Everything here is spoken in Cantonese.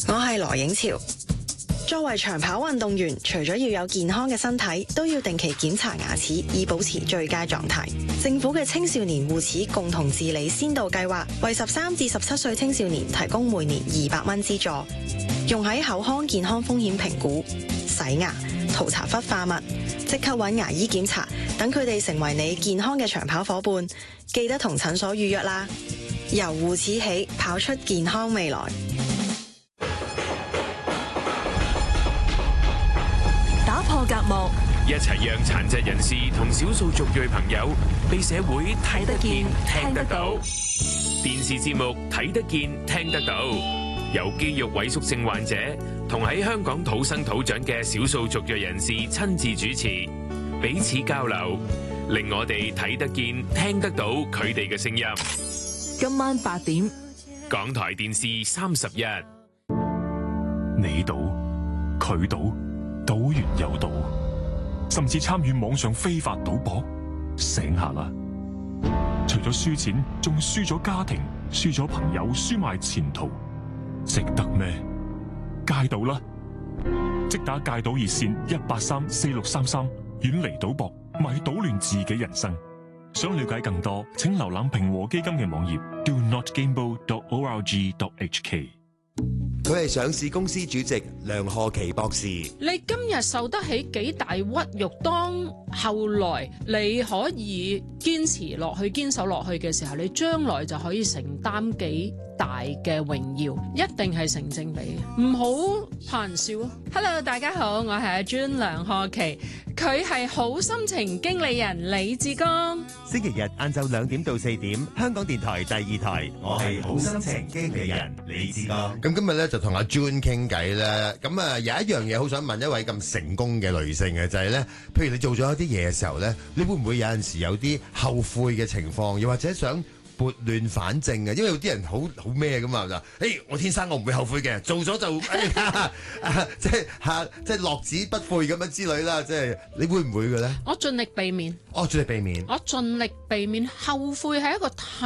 我係羅影潮。作為長跑運動員，除咗要有健康嘅身體，都要定期檢查牙齒，以保持最佳狀態。政府嘅青少年護齒共同治理先導計劃，為13至17歲青少年提供每年200蚊資助，用喺口腔健康風險評估、洗牙、塗搽氟化物，即刻揾牙醫檢查，等佢哋成為你健康嘅長跑伙伴。記得同診所預約啦。由護齒起，跑出健康未來。 打破隔膜， 一齊讓殘疾人士同少數族裔朋友被社會睇得見、聽得到。電視節目睇得見、聽得到，由肌肉萎縮症患者同喺香港土生土長嘅少數族裔人士親自主持，彼此交流，令我哋睇得見、聽得到佢哋嘅聲音。 今晚8點， 港台電視31。 你賭，佢賭，賭完又賭，甚至參與網上非法賭博，醒下啦！除咗輸錢，仲輸咗家庭，輸咗朋友，輸埋前途，值得咩？戒賭啦！即打戒賭熱線1834633，遠離賭博，咪搗亂自己人生。想了解更多，請瀏覽平和基金嘅網頁 donotgamble.org.hk。 佢係上市公司主席梁賀琪博士。 你今日受得起幾大屈辱，當後來你可以堅持落去、堅守落去嘅時候，你將來就可以承擔幾大嘅榮耀，一定係成正比，唔好怕人笑啊。Hello， 大家好，我係阿 June 梁賀琪，佢係好心情經理人李志剛。 星期日晏晝2點到4點，香港電台第2台，我係好心情經理人李志剛。咁今日咧就同阿 June 傾偈啦。咁啊有一樣嘢好想問一位咁成功嘅女性嘅，就係咧，譬如你做咗一啲嘢嘅時候咧，你會唔會有陣時有啲後悔嘅情況，又或者想撥亂反正嘅？因為有啲人好咩噶嘛，就我天生我唔會後悔嘅，做咗就即係樂此不悔咁樣之類啦。即係你會唔會嘅咧？ 我盡力避免。 盡力避免。 我盡力避免後悔係一個